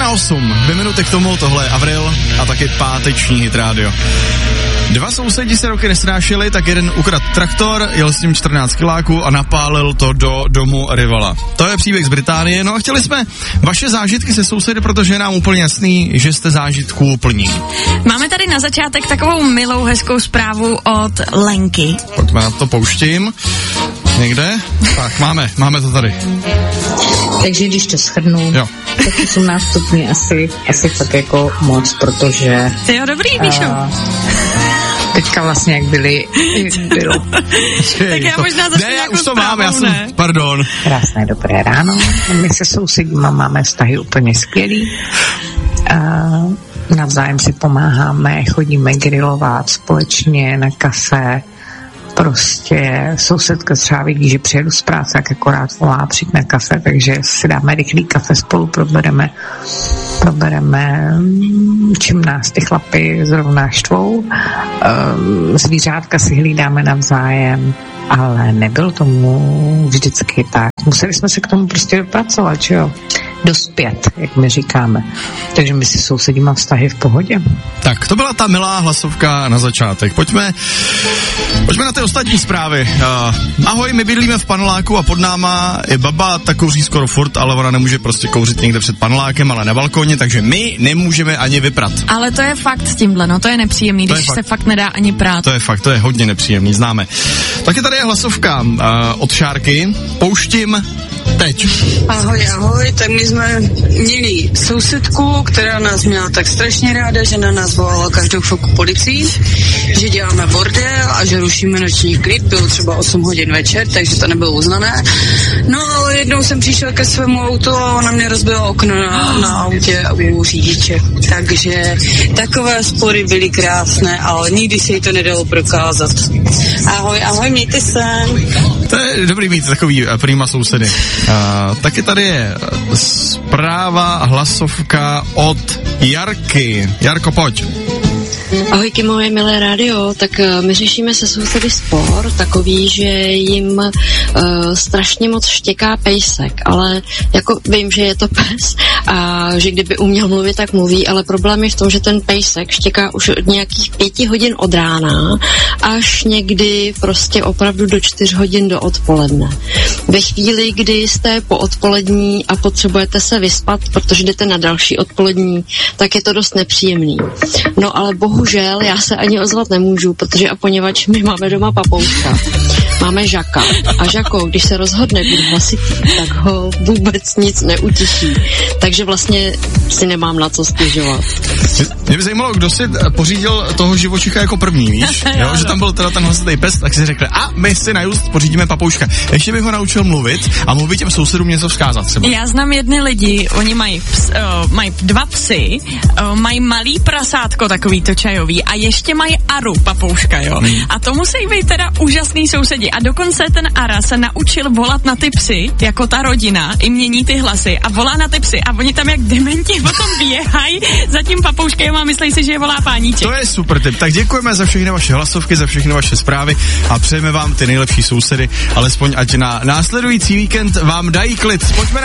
8, 2 minuty k tomu, tohle je Avril a taky páteční Hit Radio. 2 sousedi se roky nesnášeli, tak jeden ukradl traktor, jel s ním 14 kiláků a napálil to do domu rivala. To je příběh z Británie, no a chtěli jsme vaše zážitky se sousedy, protože je nám úplně jasný, že jste zážitků plní. Máme tady na začátek takovou milou, hezkou zprávu od Lenky. Pojďme na to, pouštím. Někde? Tak, máme to tady. Takže když to shrnu, tak 18 stupňů asi tak jako moc, protože... Ty jo, dobrý, Míšo. Teďka vlastně jak bylo. Tak já možná začnu ne, jako už to mám, já jsem, pardon. Krásné dobré ráno, my se sousedíme, máme vztahy úplně skvělý. Navzájem si pomáháme, chodíme grillovat společně na kafe. Prostě sousedka třeba vidí, že přijedu z práce, tak akorát volá přijít na kafe, takže si dáme rychlý kafe spolu, probereme čím nás ty chlapy zrovna štvou. Zvířátka si hlídáme navzájem, ale nebylo tomu vždycky tak. Museli jsme se k tomu prostě dopracovat, že jo? Dospět, jak my říkáme. Takže my si sousedíme vztahy v pohodě. Tak, to byla ta milá hlasovka na začátek. Pojďme na ty ostatní zprávy. Ahoj, my bydlíme v paneláku a pod náma je baba, ta kouří skoro furt, ale ona nemůže prostě kouřit někde před panelákem, ale na balkóně, takže my nemůžeme ani vyprat. Ale to je fakt s tímhle, no to je nepříjemný, když se fakt nedá ani prát. To je fakt, to je hodně nepříjemný, známe. Taky tady je hlasovka od Šárky. Pouštím teď. Ahoj, tak my jsme měli sousedku, která nás měla tak strašně ráda, že na nás volala každou chvilku policii, že děláme bordel a že rušíme noční klid, bylo třeba 8 hodin večer, takže to nebylo uznané. No ale jednou jsem přišel ke svému autu a ona mě rozbila okno na autě u řidiče, takže takové spory byly krásné, ale nikdy se jí to nedalo prokázat. Ahoj, mějte se. To je dobrý mít takový prima sousedy. Taky tady je zpráva, hlasovka od Jarky. Jarko, pojď. Ahojky, moje milé rádio, tak my řešíme se sousedy spor, takový, že jim strašně moc štěká pejsek, ale jako vím, že je to pes a že kdyby uměl mluvit, tak mluví, ale problém je v tom, že ten pejsek štěká už od nějakých 5 hodin od rána až někdy prostě opravdu do 4 hodin do odpoledne. Ve chvíli, kdy jste po odpolední a potřebujete se vyspat, protože jdete na další odpolední, tak je to dost nepříjemný. No ale bohužel já se ani ozvat nemůžu, protože a poněvadž my máme doma papouška, máme Žaka a Žako, když se rozhodne být hlasitý, tak ho vůbec nic neutěší. Takže vlastně si nemám na co stěžovat. Mě by zajímalo, kdo si pořídil toho živočicha jako první, víš? Jo, že tam byl teda ten hlasitý pes, tak si řekli, a my si na just pořídíme papouška. Ještě bych ho naučil mluvit a mluvit těm sousedům něco vzkázat třeba. Já znám jedny lidi, oni mají 2 psy, mají malý prasátko takový to čajový a ještě mají Aru papouška, jo. A to musí být teda úžasný sousedi. A dokonce ten Ara se naučil volat na ty psy, jako ta rodina, i mění ty hlasy a volá na ty psy a oni tam jak dementi potom běhají za tím papouškem a myslí si, že je volá páníček. To je super tip. Tak děkujeme za všechny vaše hlasovky, za všechny vaše zprávy a přejeme vám ty nejlepší sousedy, alespoň ať na následující víkend vám dají klid. Pojďme